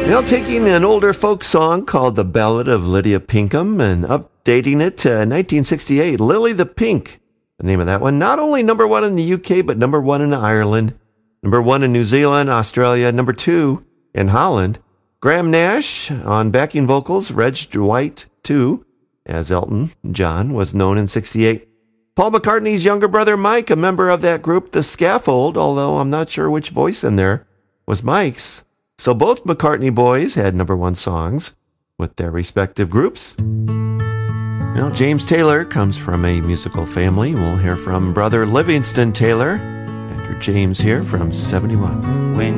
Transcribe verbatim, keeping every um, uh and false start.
Now taking an older folk song called The Ballad of Lydia Pinkham and updating it to nineteen sixty-eight, Lily the Pink, the name of that one. Not only number one in the U K, but number one in Ireland, number one in New Zealand, Australia, number two in Holland. Graham Nash on backing vocals, Reg Dwight too, as Elton John was known in sixty-eight. Paul McCartney's younger brother Mike, a member of that group, The Scaffold, although I'm not sure which voice in there was Mike's. So both McCartney boys had number one songs with their respective groups. Well, James Taylor comes from a musical family. We'll hear from brother Livingston Taylor. Enter James here from seventy-one. When